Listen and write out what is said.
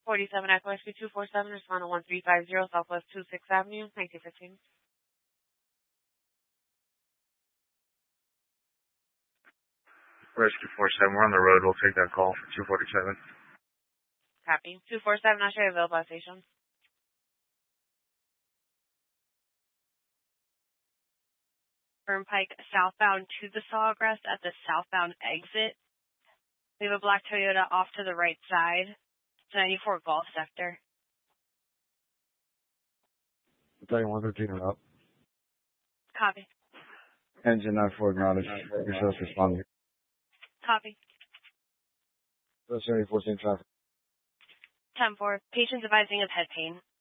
47 Echo SQ 247, respond to 1350 Southwest 26th Avenue, 1915. Rescue 47, we're on the road. We'll take that call for 247. Copy. 247, not sure available at station. Turnpike southbound to the Sawgrass at the southbound exit. We have a black Toyota off to the right side. It's 94 Golf Sector. Battalion 113 and up. Copy. Engine 94 acknowledged. Yourself responding. Copy. 74 same traffic. 10-4. Patient's advising of head pain.